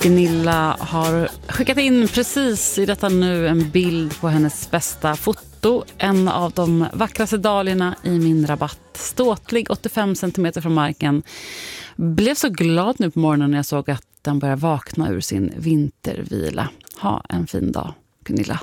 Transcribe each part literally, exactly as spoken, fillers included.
Gunilla har skickat in precis i detta nu en bild på hennes bästa foto. En av de vackraste dahliorna i min rabatt. Ståtlig åttiofem centimeter från marken. Blev så glad nu på morgonen när jag såg att den började vakna ur sin vintervila. Ha en fin dag, Gunilla.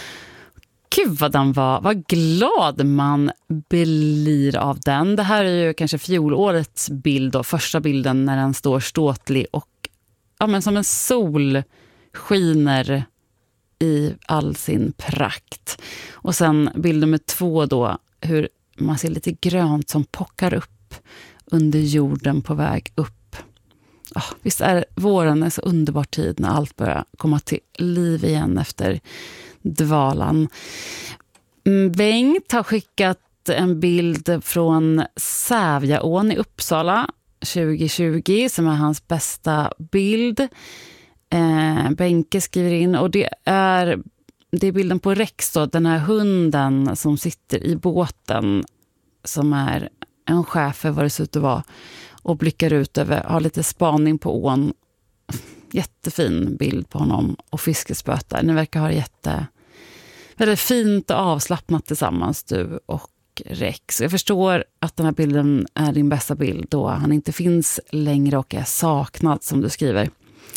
Gud vad den var, vad glad man blir av den. Det här är ju kanske fjolårets bild då, första bilden när den står ståtlig och ja, men som en sol skiner i all sin prakt. Och sen bild nummer två då, hur man ser lite grönt som pockar upp under jorden på väg upp. Oh, visst är våren en så underbar tid när allt börjar komma till liv igen efter dvalan. Bengt har skickat en bild från Sävjaån i Uppsala tjugo tjugo som är hans bästa bild. Eh, Benke skriver in och det är, det är bilden på Rex då, den här hunden som sitter i båten som är en chef för vad det ser ut att vara och blickar ut över, har lite spaning på ån. Jättefin bild på honom och fiskespötar. Ni verkar ha det jätte väldigt fint och avslappnat tillsammans, du och Rex. Jag förstår att den här bilden är din bästa bild då han inte finns längre och är saknad, som du skriver.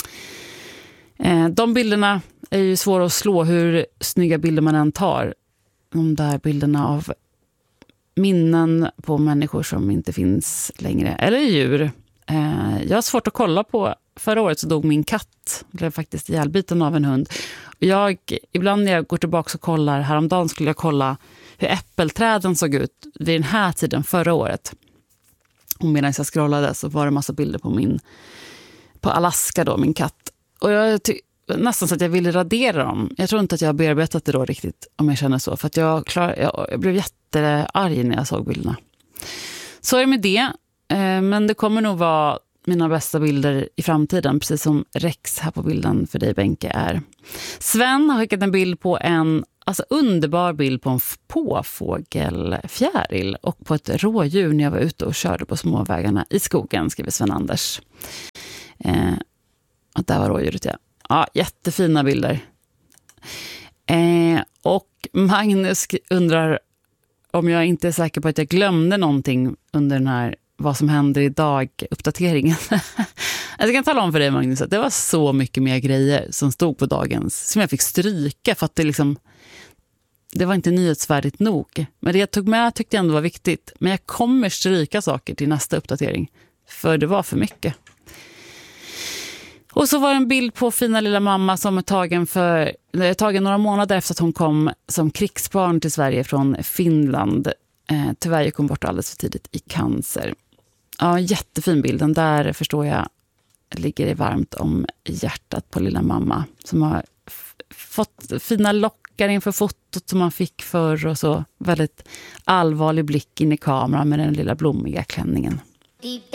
Eh, de bilderna är ju svåra att slå hur snygga bilder man än tar. De där bilderna av minnen på människor som inte finns längre. Eller djur. Eh, jag har svårt att kolla på. Förra året så dog min katt. Blev faktiskt ihjälbiten av en hund. Jag, ibland när jag går tillbaka och kollar, häromdagen skulle jag kolla hur äppelträden såg ut vid den här tiden förra året. Och medan jag scrollade så var det massa bilder på min på Alaska då, min katt. Och jag ty- nästan så att jag ville radera dem. Jag tror inte att jag har bearbetat det då riktigt, om jag känner så. För att jag, klar, jag, jag blev jättearg när jag såg bilderna. Så är det med det. Eh, men det kommer nog vara mina bästa bilder i framtiden, precis som Rex här på bilden för dig, Benke, är. Sven har skickat en bild på en alltså underbar bild på en påfågelfjäril och på ett rådjur när jag var ute och körde på småvägarna i skogen, skriver Sven Anders. Eh, och där var rådjuret, ja. Ja, jättefina bilder. Eh, och Magnus undrar om jag inte är säker på att jag glömde någonting under den här vad som händer idag uppdateringen. Jag kan tala om för dig, Magnus, att det var så mycket mer grejer som stod på dagens som jag fick stryka för att det liksom det var inte nyhetsvärdigt nog. Men det jag tog med tyckte jag ändå var viktigt. Men jag kommer stryka saker till nästa uppdatering för det var för mycket. Och så var det en bild på fina lilla mamma som är tagen för är tagen några månader efter att hon kom som krigsbarn till Sverige från Finland. Eh, tyvärr kom bort alldeles för tidigt i cancer. Ja, jättefin bild. Den där förstår jag ligger i varmt om hjärtat på lilla mamma som har f- fått fina lockar inför fotot som man fick förr och så väldigt allvarlig blick in i kameran med den lilla blommiga klänningen.